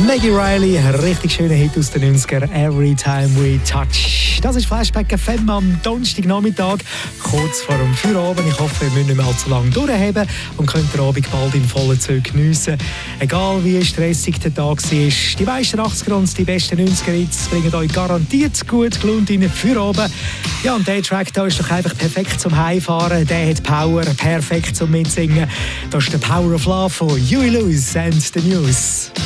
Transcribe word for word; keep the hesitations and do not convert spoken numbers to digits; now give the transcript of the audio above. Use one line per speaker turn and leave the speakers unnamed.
Maggie Riley, richtig schöner Hit aus den neunzigern, Every Time We Touch. Das ist Flashback F M am Donnerstagnachmittag, kurz vor dem Feierabend. Ich hoffe, ihr müsst nicht mehr allzu lange durchhaben und könnt den Abend bald in vollen Zügen geniessen. Egal wie stressig der Tag war, die meisten achtziger und die besten neunziger-Hits bringen euch garantiert gut gelaunt in den Feierabend. Ja, und der Track da ist doch einfach perfekt zum Heimfahren. Der hat Power, perfekt zum Mitsingen. Das ist der Power of Love von Huey Lewis and the News.